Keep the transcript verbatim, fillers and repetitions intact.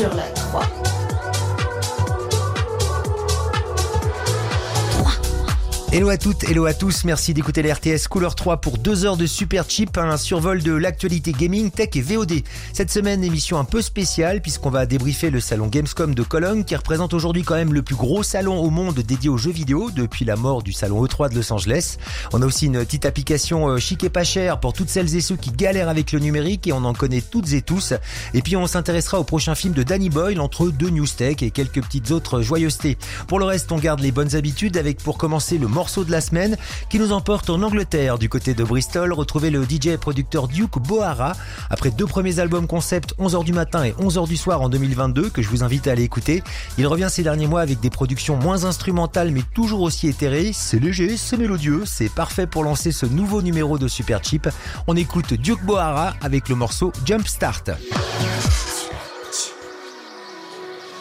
sur la trois. Hello à toutes, hello à tous, merci d'écouter la R T S Couleur trois pour deux heures de Super Cheap, un survol de l'actualité gaming, tech et V O D. Cette semaine, émission un peu spéciale puisqu'on va débriefer le salon Gamescom de Cologne qui représente aujourd'hui quand même le plus gros salon au monde dédié aux jeux vidéo depuis la mort du salon E trois de Los Angeles. On a aussi une petite application chic et pas chère pour toutes celles et ceux qui galèrent avec le numérique et on en connaît toutes et tous. Et puis on s'intéressera au prochain film de Danny Boyle entre deux news tech et quelques petites autres joyeusetés. Pour le reste, on garde les bonnes habitudes avec pour commencer le morceau de la semaine qui nous emporte en Angleterre du côté de Bristol. Retrouvez le D J et producteur Duke Bohara. Après deux premiers albums concept onze heures du matin et onze heures du soir en deux mille vingt-deux que je vous invite à aller écouter. Il revient ces derniers mois avec des productions moins instrumentales mais toujours aussi éthérées. C'est léger, c'est mélodieux, c'est parfait pour lancer ce nouveau numéro de Super Cheap. On écoute Duke Bohara avec le morceau Jump Start.